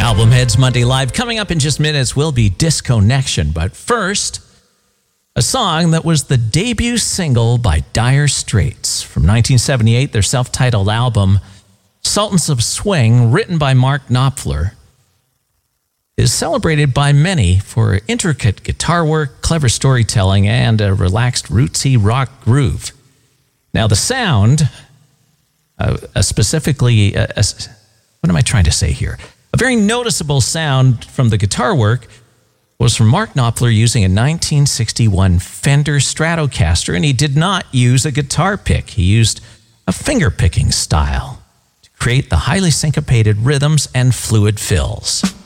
Album Heads Monday Live. Coming up in just minutes will be Disconnection. But first, a song that was the debut single by Dire Straits. From 1978, their self-titled album, Sultans of Swing, written by Mark Knopfler, is celebrated by many for intricate guitar work, clever storytelling, and a relaxed rootsy rock groove. Now, the sound, specifically, what am I trying to say here? A very noticeable sound from the guitar work was from Mark Knopfler using a 1961 Fender Stratocaster, and he did not use a guitar pick. He used a finger-picking style to create the highly syncopated rhythms and fluid fills.